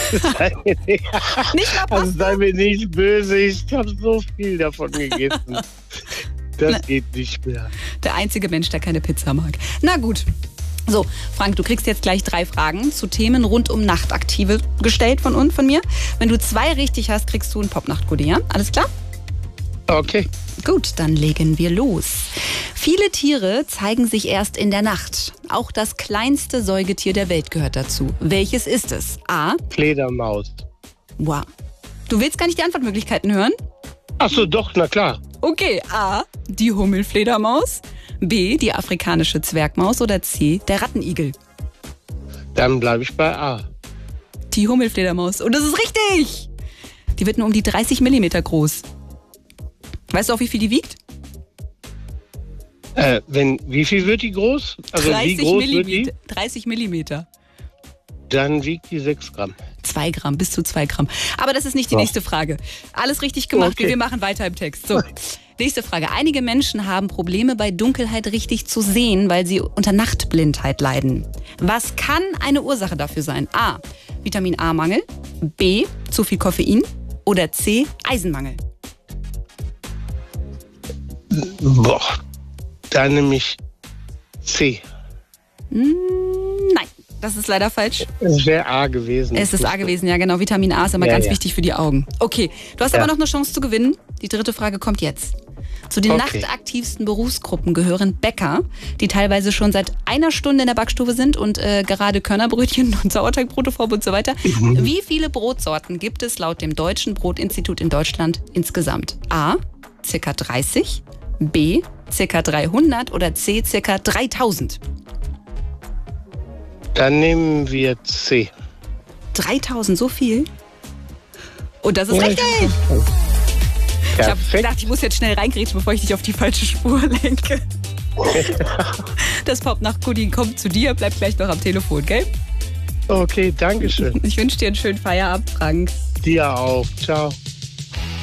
Nicht mal Pasta? Also sei mir nicht böse, ich habe so viel davon gegessen. Das geht nicht mehr. Der einzige Mensch, der keine Pizza mag. Na gut. So, Frank, du kriegst jetzt gleich 3 Fragen zu Themen rund um Nachtaktive gestellt von mir. Wenn du 2 richtig hast, kriegst du ein Popnacht-Goodie, ja? Alles klar? Okay. Gut, dann legen wir los. Viele Tiere zeigen sich erst in der Nacht. Auch das kleinste Säugetier der Welt gehört dazu. Welches ist es? A. Fledermaus. Wow. Du willst gar nicht die Antwortmöglichkeiten hören? Ach so, doch, na klar. Okay, A. Die Hummelfledermaus. B. Die afrikanische Zwergmaus. Oder C. Der Rattenigel. Dann bleibe ich bei A. Die Hummelfledermaus. Und das ist richtig! Die wird nur um die 30 Millimeter groß. Weißt du auch, wie viel die wiegt? Wie viel wird die groß? Also 30 wie groß Millimeter. wird die? 30 Millimeter. Dann wiegt die 6 Gramm. 2 Gramm, bis zu 2 Gramm. Aber das ist nicht die nächste Frage. Alles richtig gemacht. Okay. Wir machen weiter im Text. So, nächste Frage. Einige Menschen haben Probleme bei Dunkelheit richtig zu sehen, weil sie unter Nachtblindheit leiden. Was kann eine Ursache dafür sein? A. Vitamin A-Mangel. B. Zu viel Koffein. Oder C. Eisenmangel. Boah, dann nehme ich C. Nein, das ist leider falsch. Es wäre A gewesen. Es ist A gewesen, ja genau. Vitamin A ist immer ganz wichtig für die Augen. Okay, du hast aber noch eine Chance zu gewinnen. Die 3. Frage kommt jetzt. Zu den nachtaktivsten Berufsgruppen gehören Bäcker, die teilweise schon seit 1 Stunde in der Backstube sind und gerade Körnerbrötchen und Sauerteigbrot und so weiter. Wie viele Brotsorten gibt es laut dem Deutschen Brotinstitut in Deutschland insgesamt? A. Circa 30, B. Circa 300 oder C. Circa 3000? Dann nehmen wir C. 3000, so viel? Und das ist richtig! Ich habe gedacht, ich muss jetzt schnell reingrätschen, bevor ich dich auf die falsche Spur lenke. Das Popnacht-Goodie kommt zu dir, bleib gleich noch am Telefon, gell? Okay, danke schön. Ich wünsche dir einen schönen Feierabend, Frank. Dir auch. Ciao.